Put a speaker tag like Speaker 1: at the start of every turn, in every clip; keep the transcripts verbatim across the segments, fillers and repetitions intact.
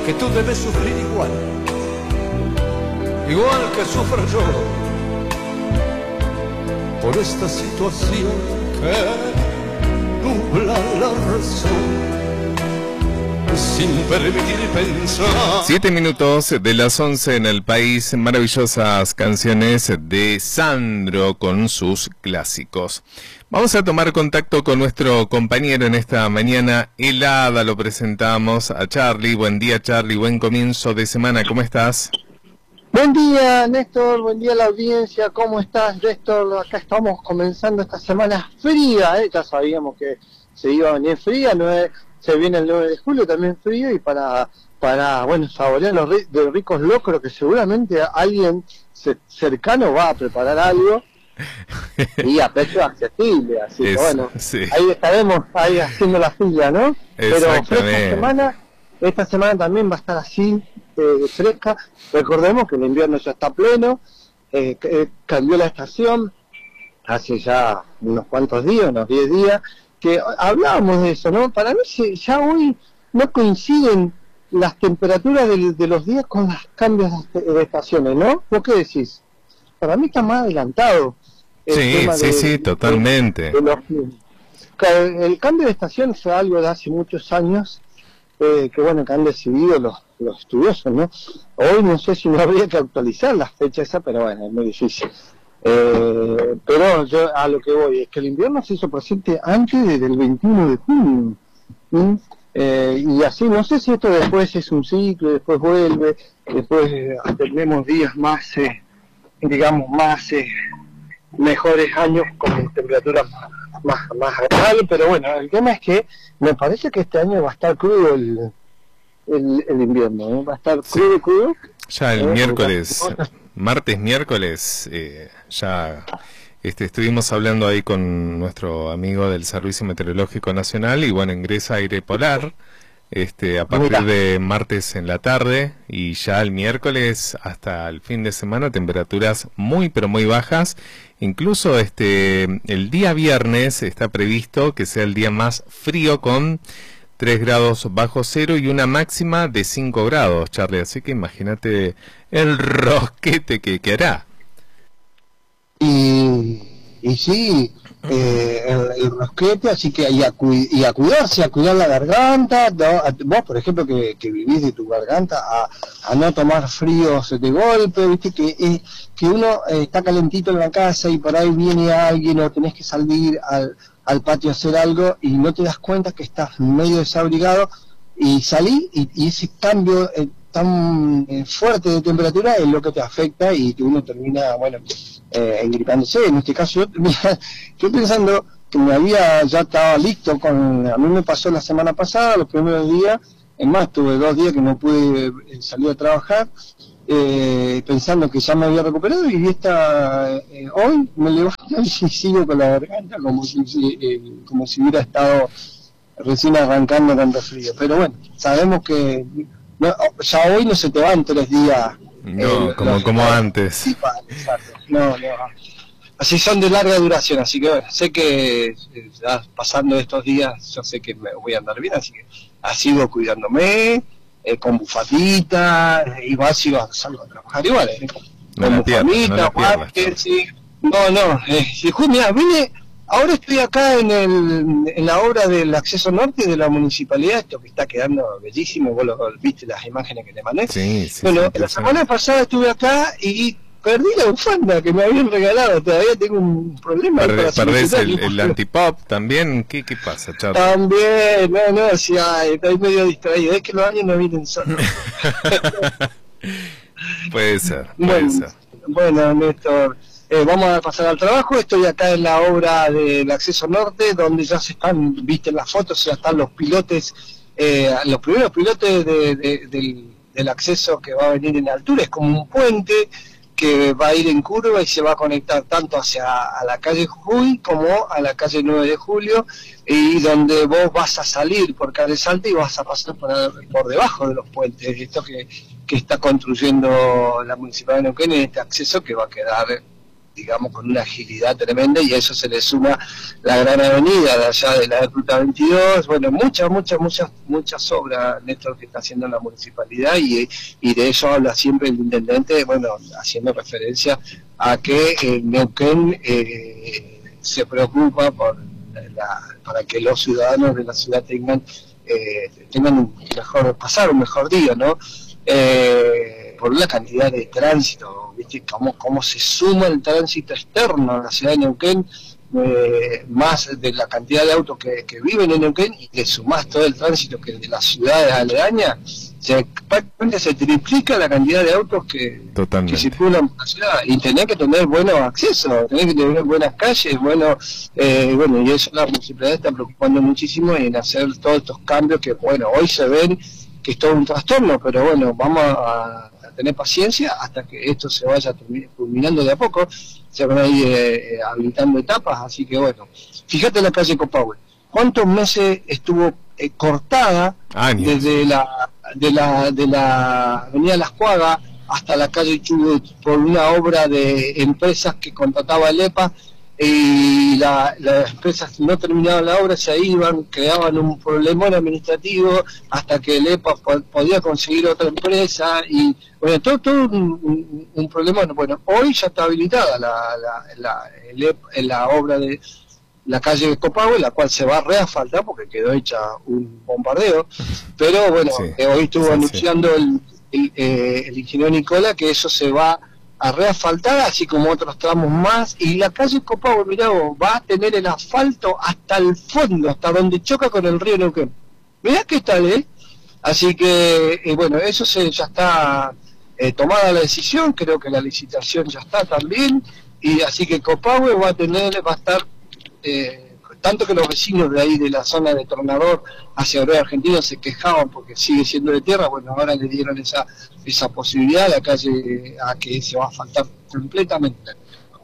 Speaker 1: que tú debes sufrir igual, igual que sufro yo, por esta situación que nubla la razón, sin permitir pensar.
Speaker 2: Siete minutos de las once en el país, maravillosas canciones de Sandro con sus clásicos. Vamos a tomar contacto con nuestro compañero en esta mañana helada, lo presentamos a Charlie. Buen día, Charlie, buen comienzo de semana, ¿cómo estás?
Speaker 3: Buen día, Néstor, buen día a la audiencia, ¿cómo estás, Néstor? Acá estamos comenzando esta semana fría, ¿eh? Ya sabíamos que se iba a venir fría, no es... Se viene el nueve de julio también frío, y para, para bueno, saborear los, ri los ricos locros, que seguramente alguien ce cercano va a preparar algo, y a precio accesible, así que bueno,
Speaker 2: sí.
Speaker 3: Ahí estaremos ahí haciendo la fila, ¿no? Pero esta semana, esta semana también va a estar así, eh, fresca. Recordemos que el invierno ya está pleno, eh, eh, cambió la estación, hace ya unos cuantos días, unos diez días, que hablábamos de eso, ¿no? Para mí ya hoy no coinciden las temperaturas de, de los días con los cambios de, de estaciones, ¿no? ¿Vos qué decís? Para mí está más adelantado. El
Speaker 2: sí,
Speaker 3: tema
Speaker 2: sí,
Speaker 3: de,
Speaker 2: sí, totalmente.
Speaker 3: De, de los, el, el cambio de estación fue algo de hace muchos años, eh, que bueno, que han decidido los, los estudiosos, ¿no? Hoy no sé si no habría que actualizar la fecha esa, pero bueno, es muy difícil. Eh, pero yo a lo que voy es que el invierno se hizo presente antes del veintiuno de junio, ¿sí? eh, y así no sé si esto después es un ciclo, después vuelve, después eh, tenemos días más, eh, digamos, más eh, mejores años con temperaturas más, más agradables, pero bueno, el tema es que me parece que este año va a estar crudo el, el, el invierno, ¿eh? Va a estar crudo,
Speaker 2: sí.
Speaker 3: crudo.
Speaker 2: Ya el
Speaker 3: eh,
Speaker 2: miércoles, martes, miércoles, eh, ya este, estuvimos hablando ahí con nuestro amigo del Servicio Meteorológico Nacional, y bueno, ingresa aire polar este, a partir Mira. de martes en la tarde, y ya el miércoles hasta el fin de semana temperaturas muy pero muy bajas. Incluso este el día viernes está previsto que sea el día más frío, con tres grados bajo cero y una máxima de cinco grados, Charlie. Así que imagínate el rosquete que, que hará.
Speaker 3: Y, y sí, eh, el, el rosquete, así que y a, y a cuidarse, a cuidar la garganta, ¿no? A, vos por ejemplo que, que vivís de tu garganta, a, a no tomar fríos de golpe, viste que eh, que uno eh, está calentito en la casa y por ahí viene alguien o tenés que salir al, al patio a hacer algo y no te das cuenta que estás medio desabrigado, y salí y, y ese cambio eh, tan eh, fuerte de temperatura es lo que te afecta, y que uno termina, bueno, eh, engripándose. En este caso, yo, mira, yo pensando que me había, ya estaba listo con, a mí me pasó la semana pasada, los primeros días, es más, tuve dos días que no pude eh, salir a trabajar, eh, pensando que ya me había recuperado, y esta eh, hoy me levanto y sigo con la garganta como si, eh, como si hubiera estado recién arrancando con frío. Pero bueno, sabemos que no, ya hoy no se te van tres días.
Speaker 2: No, eh, como, como antes.
Speaker 3: No, no. Así son de larga duración, así que bueno, sé que eh, ya pasando estos días, yo sé que me voy a andar bien, así que ha sido cuidándome, eh, con bufandita, eh, igual sigo, salgo a trabajar igual, eh,
Speaker 2: no
Speaker 3: con
Speaker 2: la
Speaker 3: bufandita,
Speaker 2: no
Speaker 3: guantes, sí. No, no, eh, mira, vine, ahora estoy acá en el en la obra del acceso norte de la municipalidad, esto que está quedando bellísimo, vos lo, viste las imágenes que te mandé.
Speaker 2: Sí, sí,
Speaker 3: bueno,
Speaker 2: sí,
Speaker 3: la semana pasada estuve acá y perdí la bufanda que me habían regalado, todavía tengo un problema.
Speaker 2: Perdés, perdés el, el antipop también, ¿qué, qué pasa, Charlie?
Speaker 3: También, no, no, sí, ay, estoy medio distraído, es que los años no vienen solos.
Speaker 2: Puede ser, puede
Speaker 3: bueno,
Speaker 2: ser.
Speaker 3: Bueno, Néstor, eh, vamos a pasar al trabajo. Estoy acá en la obra del acceso norte, donde ya se están, viste en las fotos, ya están los pilotes, eh, los primeros pilotes de, de, del, del acceso que va a venir en altura. Es como un puente que va a ir en curva y se va a conectar tanto hacia a la calle Jujuy como a la calle nueve de julio, y donde vos vas a salir por calle Salta y vas a pasar por, por debajo de los puentes, esto que, que está construyendo la Municipalidad de Neuquén, en este acceso que va a quedar digamos, con una agilidad tremenda, y a eso se le suma la gran avenida de allá de la Ruta veintidós, bueno, muchas, muchas, muchas, muchas obras, Néstor, que está haciendo la municipalidad, y, y de eso habla siempre el intendente, bueno, haciendo referencia a que eh, Neuquén eh, se preocupa por la, para que los ciudadanos de la ciudad tengan, eh, tengan un mejor, pasar un mejor día, ¿no? Eh, por la cantidad de tránsito, ¿viste? Cómo, cómo se suma el tránsito externo a la ciudad de Neuquén, eh, más de la cantidad de autos que, que viven en Neuquén, y le sumás todo el tránsito que de las ciudades aledañas, se, prácticamente se triplica la cantidad de autos que, que circulan por la ciudad, y tenés que tener buenos accesos, tenés que tener buenas calles, bueno, eh, bueno, y eso la municipalidad está preocupando muchísimo en hacer todos estos cambios que, bueno, hoy se ven que es todo un trastorno, pero bueno, vamos a, a tener paciencia hasta que esto se vaya culminando de a poco, se van a ir eh, habilitando etapas, así que bueno, fíjate la calle Copahue, ¿cuántos meses estuvo eh, cortada Años. desde la de la de la avenida Las Cuagas hasta la calle Chubut por una obra de empresas que contrataba el E P A, y la, las empresas no terminaban la obra, se iban, creaban un problemón administrativo hasta que el E P A po podía conseguir otra empresa, y bueno, todo, todo un, un, un problema. Bueno, hoy ya está habilitada la, la, la, el E P A, la obra de la calle de Copahue, la cual se va a reasfaltar porque quedó hecha un bombardeo, pero bueno, sí, eh, hoy estuvo sí, anunciando sí. el, el, eh, el ingeniero Nicola que eso se va a reasfaltar, así como otros tramos más, y la calle Copahue, mirá vos, va a tener el asfalto hasta el fondo, hasta donde choca con el río Neuquén. Mirá qué tal, ¿eh? Así que, eh, bueno, eso se, ya está eh, tomada la decisión, creo que la licitación ya está también, y así que Copahue va a tener, va a estar, eh, tanto que los vecinos de ahí de la zona de Tornador hacia Obrero Argentino se quejaban porque sigue siendo de tierra, bueno, ahora le dieron esa esa posibilidad a la calle a que se va a asfaltar completamente.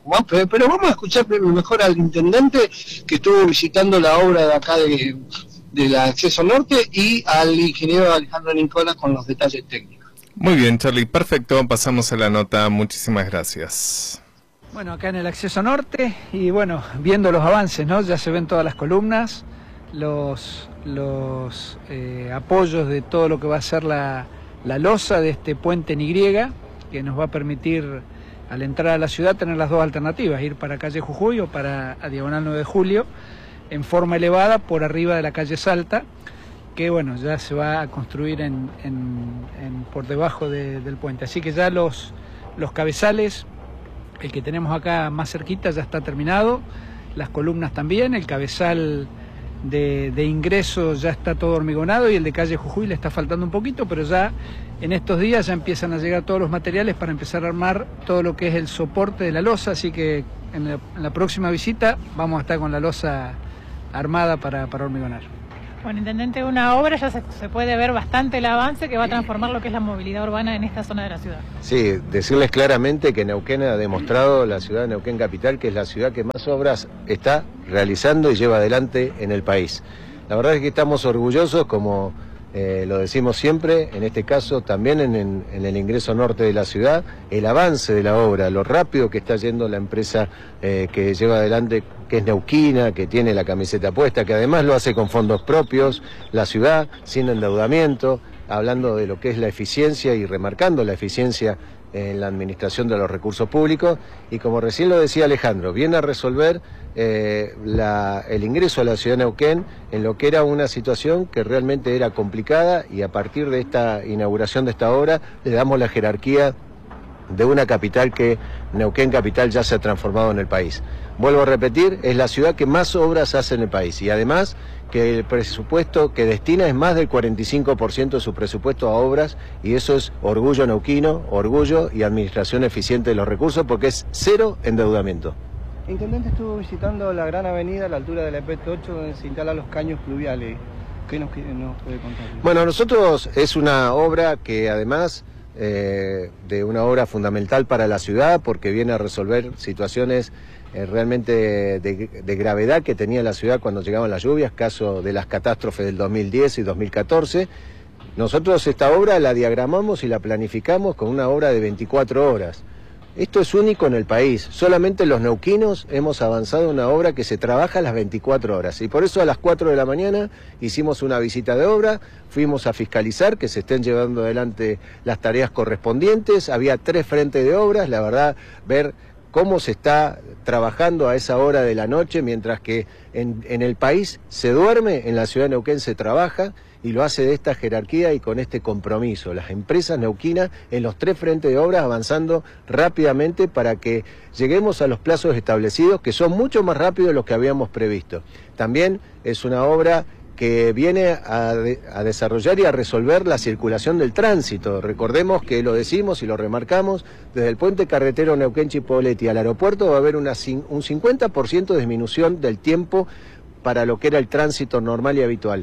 Speaker 3: Pero vamos a escuchar mejor al intendente que estuvo visitando la obra de acá de, del acceso norte, y al ingeniero Alejandro Nicola con los detalles técnicos.
Speaker 2: Muy bien, Charlie, perfecto, pasamos a la nota, muchísimas gracias.
Speaker 4: Bueno, acá en el acceso norte, y bueno, viendo los avances, ¿no? Ya se ven todas las columnas, los, los eh, apoyos de todo lo que va a ser la, la losa de este puente en Y, que nos va a permitir, al entrar a la ciudad, tener las dos alternativas, ir para calle Jujuy o para a Diagonal nueve de Julio, en forma elevada por arriba de la calle Salta, que bueno, ya se va a construir en, en, en, por debajo de, del puente. Así que ya los, los cabezales, el que tenemos acá más cerquita ya está terminado, las columnas también, el cabezal de, de ingreso ya está todo hormigonado, y el de calle Jujuy le está faltando un poquito, pero ya en estos días ya empiezan a llegar todos los materiales para empezar a armar todo lo que es el soporte de la losa, así que en la, en la próxima visita vamos a estar con la losa armada para, para hormigonar.
Speaker 5: Bueno, intendente, una obra ya se, se puede ver bastante el avance que va a transformar lo que es la movilidad urbana en esta zona de la ciudad.
Speaker 6: Sí, decirles claramente que Neuquén ha demostrado, la ciudad de Neuquén Capital, que es la ciudad que más obras está realizando y lleva adelante en el país. La verdad es que estamos orgullosos, como eh, lo decimos siempre, en este caso también en, en, en el ingreso norte de la ciudad, el avance de la obra, lo rápido que está yendo la empresa eh, que lleva adelante, que es neuquina, que tiene la camiseta puesta, que además lo hace con fondos propios, la ciudad, sin endeudamiento, hablando de lo que es la eficiencia y remarcando la eficiencia en la administración de los recursos públicos, y como recién lo decía Alejandro, viene a resolver eh, la, el ingreso a la ciudad de Neuquén en lo que era una situación que realmente era complicada, y a partir de esta inauguración de esta obra le damos la jerarquía de una capital que Neuquén Capital ya se ha transformado en el país. Vuelvo a repetir, es la ciudad que más obras hace en el país, y además que el presupuesto que destina es más del cuarenta y cinco por ciento de su presupuesto a obras, y eso es orgullo neuquino, orgullo y administración eficiente de los recursos, porque es cero endeudamiento.
Speaker 7: Intendente, estuvo visitando la gran avenida a la altura de la E P T ocho, donde se instalan los caños pluviales. ¿Qué nos, nos puede contar?
Speaker 6: Bueno, nosotros es una obra que además eh, de una obra fundamental para la ciudad, porque viene a resolver situaciones eh, realmente de, de gravedad que tenía la ciudad cuando llegaban las lluvias, caso de las catástrofes del dos mil diez y dos mil catorce. Nosotros esta obra la diagramamos y la planificamos con una obra de veinticuatro horas. Esto es único en el país. Solamente los neuquinos hemos avanzado en una obra que se trabaja a las veinticuatro horas. Y por eso a las cuatro de la mañana hicimos una visita de obra, fuimos a fiscalizar que se estén llevando adelante las tareas correspondientes. Había tres frentes de obras, la verdad, ver cómo se está trabajando a esa hora de la noche, mientras que en, en el país se duerme, en la ciudad de Neuquén se trabaja, y lo hace de esta jerarquía y con este compromiso. Las empresas neuquinas en los tres frentes de obras avanzando rápidamente para que lleguemos a los plazos establecidos, que son mucho más rápidos de los que habíamos previsto. También es una obra que viene a, de, a desarrollar y a resolver la circulación del tránsito. Recordemos que lo decimos y lo remarcamos, desde el puente carretero Neuquén-Chipoleti al aeropuerto va a haber una, un cincuenta por ciento de disminución del tiempo para lo que era el tránsito normal y habitual.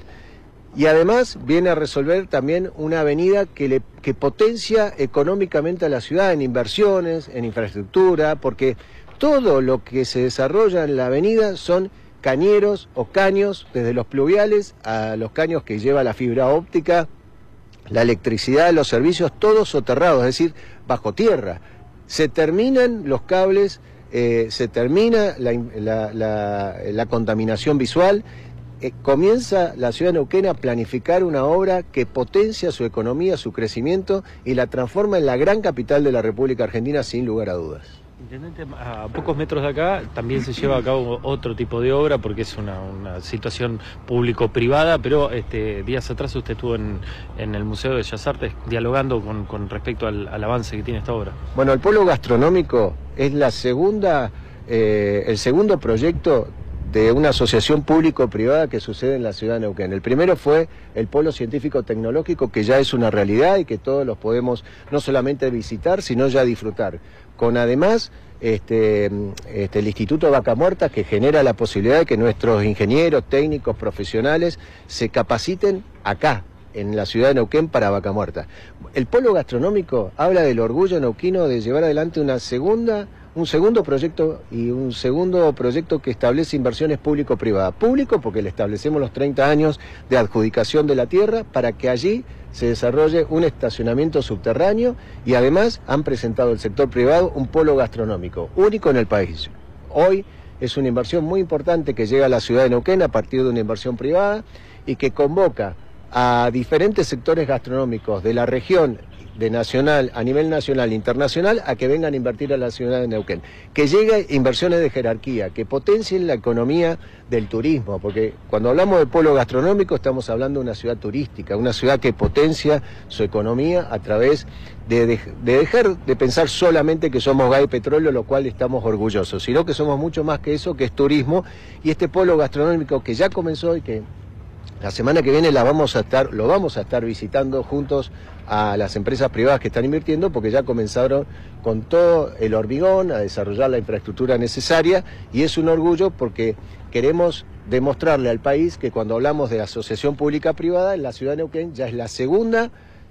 Speaker 6: Y además viene a resolver también una avenida que, le, que potencia económicamente a la ciudad en inversiones, en infraestructura, porque todo lo que se desarrolla en la avenida son cañeros o caños, desde los pluviales a los caños que lleva la fibra óptica, la electricidad, los servicios, todos soterrados, es decir, bajo tierra. Se terminan los cables, eh, se termina la, la, la, la contaminación visual. Eh, comienza la ciudad de Neuquén a planificar una obra que potencia su economía, su crecimiento y la transforma en la gran capital de la República Argentina sin lugar a dudas.
Speaker 8: Intendente, a pocos metros de acá también se lleva a cabo otro tipo de obra porque es una, una situación público-privada, pero este, días atrás usted estuvo en, en el Museo de Bellas Artes dialogando con, con respecto al, al avance que tiene esta obra.
Speaker 6: Bueno, el polo gastronómico es la segunda, eh, el segundo proyecto de una asociación público-privada que sucede en la ciudad de Neuquén. El primero fue el polo científico-tecnológico, que ya es una realidad y que todos los podemos no solamente visitar, sino ya disfrutar. Con además este, este, el Instituto Vaca Muerta, que genera la posibilidad de que nuestros ingenieros, técnicos, profesionales se capaciten acá, en la ciudad de Neuquén, para Vaca Muerta. El polo gastronómico habla del orgullo neuquino de llevar adelante una segunda un segundo proyecto y un segundo proyecto que establece inversiones público-privadas. Público porque le establecemos los treinta años de adjudicación de la tierra para que allí se desarrolle un estacionamiento subterráneo y además han presentado el sector privado un polo gastronómico único en el país. Hoy es una inversión muy importante que llega a la ciudad de Neuquén a partir de una inversión privada y que convoca a diferentes sectores gastronómicos de la región, de nacional, a nivel nacional e internacional, a que vengan a invertir a la ciudad de Neuquén. Que llegue inversiones de jerarquía, que potencien la economía del turismo, porque cuando hablamos de polo gastronómico estamos hablando de una ciudad turística, una ciudad que potencia su economía a través de, de, de dejar de pensar solamente que somos gas y petróleo, lo cual estamos orgullosos, sino que somos mucho más que eso, que es turismo, y este polo gastronómico que ya comenzó y que la semana que viene la vamos a estar, lo vamos a estar visitando juntos a las empresas privadas que están invirtiendo, porque ya comenzaron con todo el hormigón a desarrollar la infraestructura necesaria, y es un orgullo porque queremos demostrarle al país que cuando hablamos de asociación pública-privada, en la ciudad de Neuquén ya es la segunda,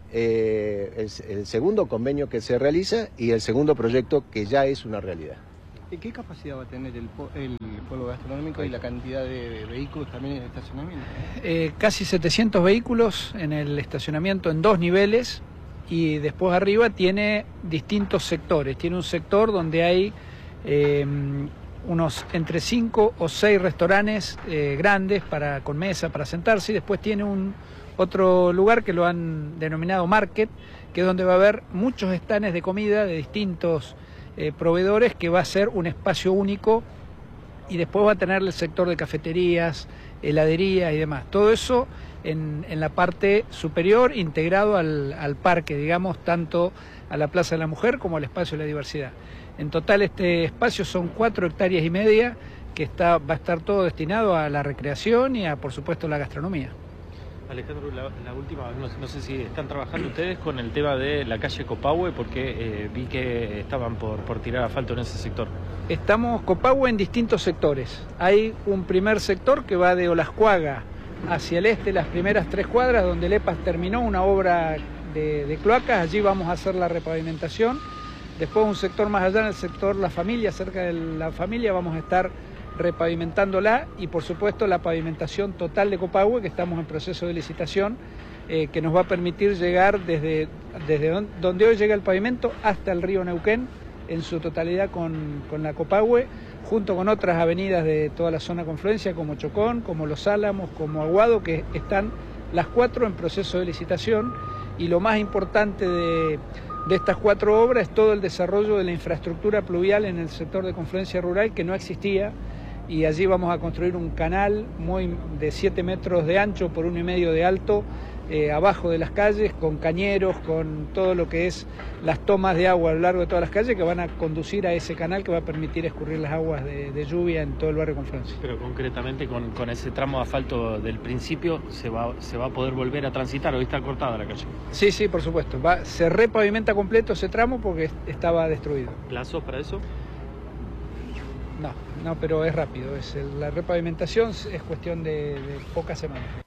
Speaker 6: eh, el, el segundo convenio que se realiza y el segundo proyecto que ya es una realidad.
Speaker 7: ¿Qué capacidad va a tener el, el polo gastronómico y la cantidad de, de vehículos también en el estacionamiento?
Speaker 4: Eh, casi setecientos vehículos en el estacionamiento en dos niveles, y después arriba tiene distintos sectores. Tiene un sector donde hay eh, unos entre cinco o seis restaurantes eh, grandes para, con mesa para sentarse, y después tiene un otro lugar que lo han denominado market, que es donde va a haber muchos stands de comida de distintos Eh, proveedores, que va a ser un espacio único, y después va a tener el sector de cafeterías, heladerías y demás. Todo eso en, en la parte superior, integrado al, al parque, digamos, tanto a la Plaza de la Mujer como al espacio de la diversidad. En total este espacio son cuatro hectáreas y media, que está, va a estar todo destinado a la recreación y a, por supuesto, la gastronomía.
Speaker 8: Alejandro, la, la última, no, no sé si están trabajando ustedes con el tema de la calle Copahue, porque eh, vi que estaban por, por tirar asfalto en ese sector.
Speaker 4: Estamos Copahue en distintos sectores. Hay un primer sector que va de Olascuaga hacia el este, las primeras tres cuadras, donde el E P A S terminó una obra de, de cloacas. Allí vamos a hacer la repavimentación. Después un sector más allá, en el sector La Familia, cerca de La Familia, vamos a estar repavimentándola, y por supuesto la pavimentación total de Copahue, que estamos en proceso de licitación, eh, que nos va a permitir llegar desde, desde donde hoy llega el pavimento hasta el río Neuquén, en su totalidad con, con la Copahue, junto con otras avenidas de toda la zona confluencia, como Chocón, como Los Álamos, como Aguado, que están las cuatro en proceso de licitación. Y lo más importante de, de estas cuatro obras es todo el desarrollo de la infraestructura pluvial en el sector de confluencia rural, que no existía, y allí vamos a construir un canal muy de siete metros de ancho por uno y medio de alto, eh, abajo de las calles, con cañeros, con todo lo que es las tomas de agua a lo largo de todas las calles, que van a conducir a ese canal que va a permitir escurrir las aguas de, de lluvia en todo el barrio Confluencia.
Speaker 8: Pero concretamente con, con ese tramo de asfalto del principio, ¿se va, se va a poder volver a transitar? ¿Hoy está cortada la calle?
Speaker 4: Sí, sí, por supuesto. Va, se repavimenta completo ese tramo porque estaba destruido.
Speaker 8: ¿Plazos para eso?
Speaker 4: No, no, pero es rápido. Es el, la repavimentación es cuestión de, de pocas semanas.